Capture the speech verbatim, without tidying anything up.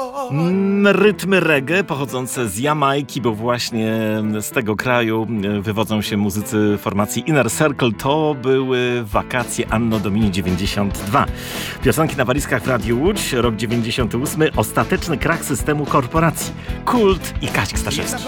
Mm, rytmy reggae pochodzące z Jamajki, bo właśnie z tego kraju wywodzą się muzycy formacji Inner Circle. To były wakacje Anno Domini dziewięćdziesiąt dwa. Piosenki na walizkach w Radiu Łódź, rok dziewięćdziesiąty ósmy. Ostateczny krach systemu korporacji. Kult i Kazik Staszewski.